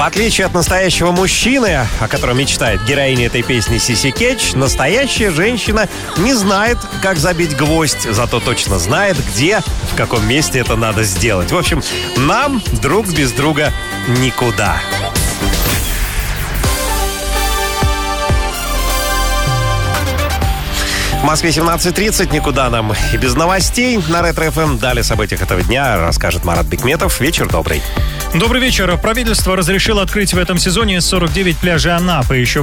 отличие от настоящего мужчины, о котором мечтает героиня этой песни Сиси Кетч, настоящая женщина не знает, как забить гвоздь, зато точно знает, где, в каком месте это надо сделать. В общем, нам друг без друга никуда. В Москве 17:30, никуда нам и без новостей. На Ретро-ФМ далее о событиях этого дня расскажет Марат Бекметов. Вечер добрый. Добрый вечер. Правительство разрешило открыть в этом сезоне 49 пляжей Анапы. Еще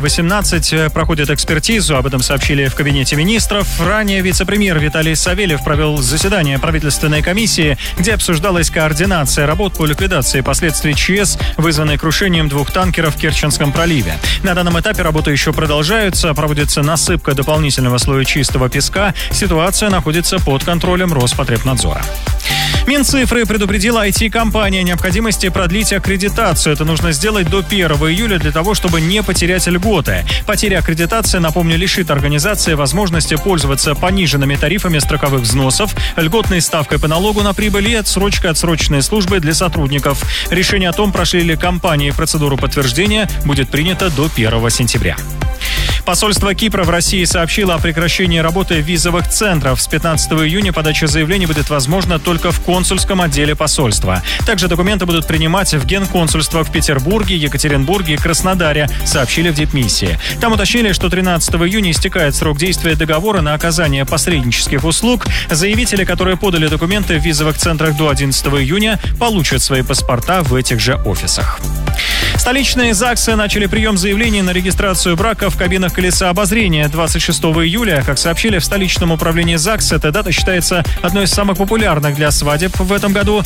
18 проходят экспертизу. Об этом сообщили в кабинете министров. Ранее вице-премьер Виталий Савельев провел заседание правительственной комиссии, где обсуждалась координация работ по ликвидации последствий ЧС, вызванной крушением 2 танкеров в Керченском проливе. На данном этапе работы еще продолжаются. Проводится насыпка дополнительного слоя чистого песка. Ситуация находится под контролем Роспотребнадзора. Минцифры предупредила IT-компания о необходимости продлить аккредитацию. Это нужно сделать до 1 июля для того, чтобы не потерять льготы. Потеря аккредитации, напомню, лишит организации возможности пользоваться пониженными тарифами страховых взносов, льготной ставкой по налогу на прибыль и отсрочкой отсроченной службы для сотрудников. Решение о том, прошли ли компании процедуру подтверждения, будет принято до 1 сентября. Посольство Кипра в России сообщило о прекращении работы визовых центров. С 15 июня подача заявлений будет возможна только в консульском отделе посольства. Также документы будут принимать в генконсульствах в Петербурге, Екатеринбурге и Краснодаре, сообщили в дипмиссии. Там уточнили, что 13 июня истекает срок действия договора на оказание посреднических услуг. Заявители, которые подали документы в визовых центрах до 11 июня, получат свои паспорта в этих же офисах. Столичные ЗАГСы начали прием заявлений на регистрацию брака в кабинах колеса обозрения 26 июля. Как сообщили в столичном управлении ЗАГС, эта дата считается одной из самых популярных для свадеб в этом году.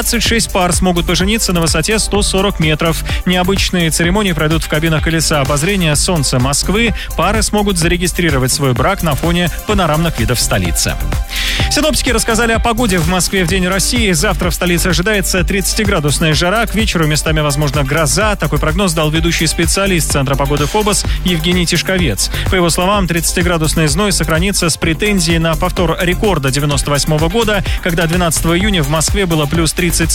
26 пар смогут пожениться на высоте 140 метров. Необычные церемонии пройдут в кабинах колеса обозрения «Солнце Москвы». Пары смогут зарегистрировать свой брак на фоне панорамных видов столицы. Синоптики рассказали о погоде в Москве в День России. Завтра в столице ожидается 30-градусная жара. К вечеру местами возможна гроза. Такой прогноз дал ведущий специалист Центра погоды ФОБОС Евгений Тишковец. По его словам, 30-градусный зной сохранится с претензией на повтор рекорда 98 года, когда 12 июня в Москве было плюс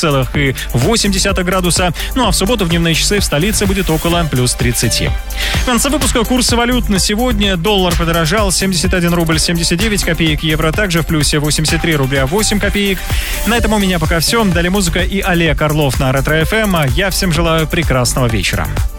30,8 градуса. Ну а в субботу в дневные часы в столице будет около плюс 30. В конце выпуска курсы валют на сегодня. Доллар подорожал, 71 рубль 79 копеек, евро также в плюсе 83 рубля 8 копеек. На этом у меня пока все. Далее музыка и Олег Орлов на Ретро-ФМ. Я всем желаю прекрасного вечера.